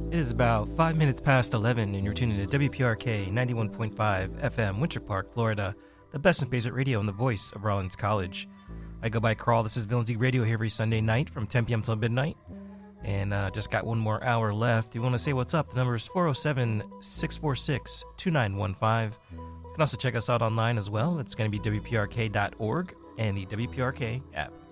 It is about 5 minutes past 11, and you're tuning to WPRK 91.5 FM, Winter Park, Florida, the best and basic radio and the voice of Rollins College. I go by Carl. This is Villains Eat Radio here every Sunday night from 10 p.m. till midnight. And just got one more hour left. If you want to say what's up, the number is 407-646-2915. You can also check us out online as well. It's going to be WPRK.org and the WPRK app.